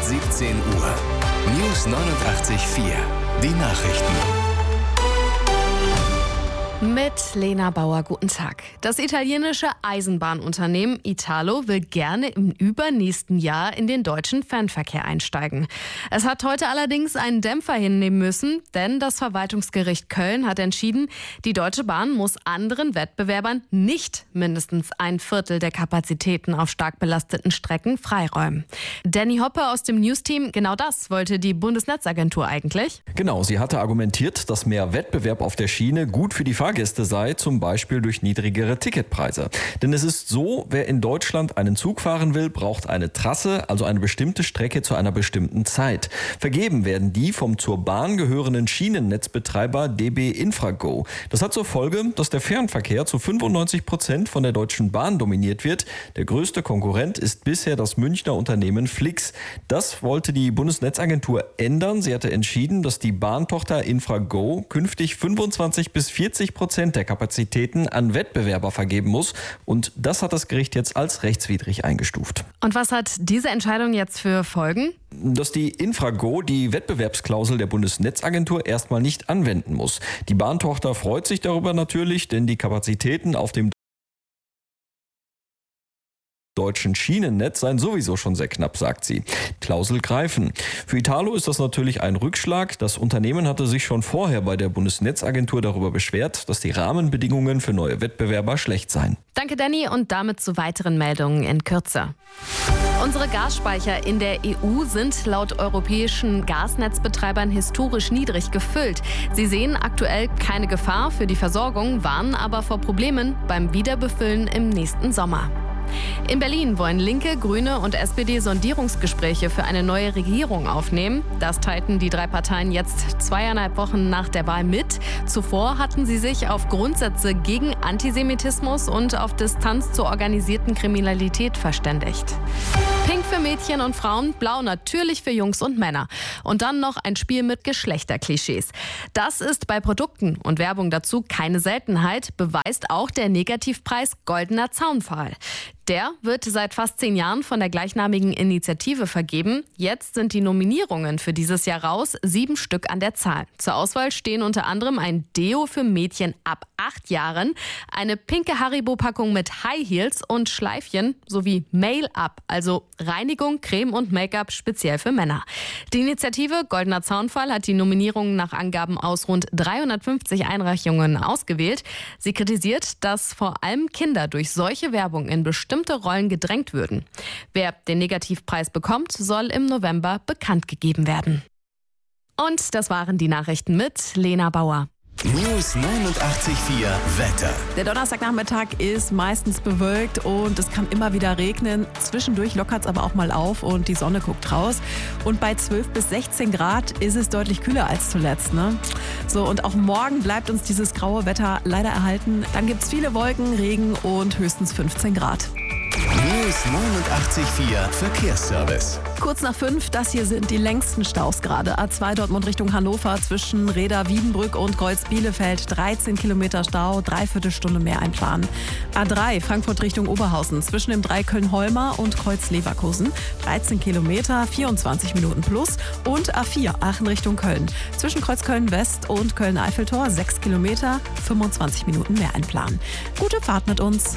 17 Uhr. News 89.4. Die Nachrichten. Mit Lena Bauer, guten Tag. Das italienische Eisenbahnunternehmen Italo will gerne im übernächsten Jahr in den deutschen Fernverkehr einsteigen. Es hat heute allerdings einen Dämpfer hinnehmen müssen, denn das Verwaltungsgericht Köln hat entschieden, die Deutsche Bahn muss anderen Wettbewerbern nicht mindestens ein Viertel der Kapazitäten auf stark belasteten Strecken freiräumen. Danny Hoppe aus dem News-Team, genau das wollte die Bundesnetzagentur eigentlich. Genau, sie hatte argumentiert, dass mehr Wettbewerb auf der Schiene gut für die Fahrgäste sei, zum Beispiel durch niedrigere Ticketpreise. Denn es ist so, wer in Deutschland einen Zug fahren will, braucht eine Trasse, also eine bestimmte Strecke zu einer bestimmten Zeit. Vergeben werden die vom zur Bahn gehörenden Schienennetzbetreiber DB Infrago. Das hat zur Folge, dass der Fernverkehr zu 95% von der Deutschen Bahn dominiert wird. Der größte Konkurrent ist bisher das Münchner Unternehmen Flix. Das wollte die Bundesnetzagentur ändern. Sie hatte entschieden, dass die Bahntochter Infrago künftig 25-40% der Kapazitäten an Wettbewerber vergeben muss. Und das hat das Gericht jetzt als rechtswidrig eingestuft. Und was hat diese Entscheidung jetzt für Folgen? Dass die Infrago die Wettbewerbsklausel der Bundesnetzagentur erstmal nicht anwenden muss. Die Bahntochter freut sich darüber natürlich, denn die Kapazitäten auf dem deutschen Schienennetz seien sowieso schon sehr knapp, sagt sie. Klausel greifen. Für Italo ist das natürlich ein Rückschlag. Das Unternehmen hatte sich schon vorher bei der Bundesnetzagentur darüber beschwert, dass die Rahmenbedingungen für neue Wettbewerber schlecht seien. Danke, Danny, und damit zu weiteren Meldungen in Kürze. Unsere Gasspeicher in der EU sind laut europäischen Gasnetzbetreibern historisch niedrig gefüllt. Sie sehen aktuell keine Gefahr für die Versorgung, warnen aber vor Problemen beim Wiederbefüllen im nächsten Sommer. In Berlin wollen Linke, Grüne und SPD Sondierungsgespräche für eine neue Regierung aufnehmen. Das teilten die drei Parteien jetzt 2,5 Wochen nach der Wahl mit. Zuvor hatten sie sich auf Grundsätze gegen Antisemitismus und auf Distanz zur organisierten Kriminalität verständigt. Pink für Mädchen und Frauen, blau natürlich für Jungs und Männer. Und dann noch ein Spiel mit Geschlechterklischees. Das ist bei Produkten und Werbung dazu keine Seltenheit, beweist auch der Negativpreis Goldener Zaunpfahl. Der wird seit fast 10 Jahren von der gleichnamigen Initiative vergeben. Jetzt sind die Nominierungen für dieses Jahr raus, 7 Stück an der Zahl. Zur Auswahl stehen unter anderem ein Deo für Mädchen ab 8 Jahren, eine pinke Haribo-Packung mit High Heels und Schleifchen sowie Mail-up, also Reinigung, Creme und Make-up speziell für Männer. Die Initiative Goldener Zaunpfahl hat die Nominierungen nach Angaben aus rund 350 Einreichungen ausgewählt. Sie kritisiert, dass vor allem Kinder durch solche Werbung in bestimmte Rollen gedrängt würden. Wer den Negativpreis bekommt, soll im November bekannt gegeben werden. Und das waren die Nachrichten mit Lena Bauer. News 89.4 Wetter. Der Donnerstagnachmittag ist meistens bewölkt und es kann immer wieder regnen. Zwischendurch lockert es aber auch mal auf und die Sonne guckt raus. Und bei 12 bis 16 Grad ist es deutlich kühler als zuletzt, ne? So, und auch morgen bleibt uns dieses graue Wetter leider erhalten. Dann gibt es viele Wolken, Regen und höchstens 15 Grad. News 89.4 Verkehrsservice. Kurz nach 5, das hier sind die längsten Staus gerade. A2 Dortmund Richtung Hannover zwischen Reda-Wiedenbrück und Kreuz-Bielefeld. 13 Kilometer Stau, 3/4 Stunde mehr einplanen. A3 Frankfurt Richtung Oberhausen zwischen dem 3 Köln-Holmer und Kreuz-Leverkusen. 13 Kilometer, 24 Minuten plus. Und A4 Aachen Richtung Köln. Zwischen Kreuz-Köln-West und Köln-Eiffeltor 6 Kilometer, 25 Minuten mehr einplanen. Gute Fahrt mit uns.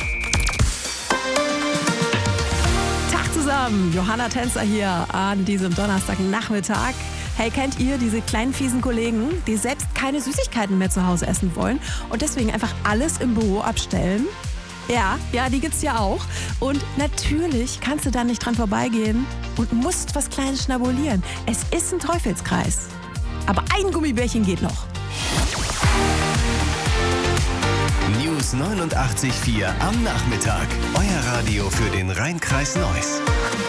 Zusammen, Johanna Tänzer hier an diesem Donnerstagnachmittag. Hey, kennt ihr diese kleinen fiesen Kollegen, die selbst keine Süßigkeiten mehr zu Hause essen wollen und deswegen einfach alles im Büro abstellen? Ja, die gibt's ja auch. Und natürlich kannst du da nicht dran vorbeigehen und musst was Kleines schnabulieren. Es ist ein Teufelskreis. Aber ein Gummibärchen geht noch. News 89.4 am Nachmittag. Euer Radio für den Rhein-Kreis Neuss.